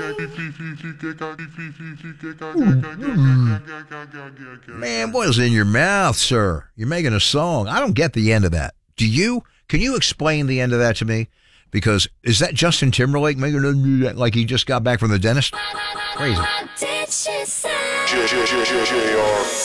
Man, what is in your mouth, sir? You're making a song. I don't get the end of that. Do you? Can you explain the end of that to me? Because is that Justin Timberlake making like he just got back from the dentist? Crazy.